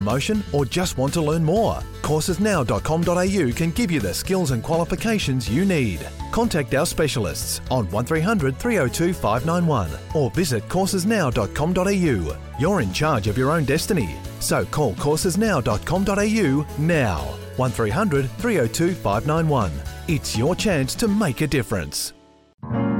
promotion or just want to learn more? Coursesnow.com.au can give you the skills and qualifications you need. Contact our specialists on 1300 302 591 or visit coursesnow.com.au. You're in charge of your own destiny, so call coursesnow.com.au now. 1300 302 591. It's your chance to make a difference.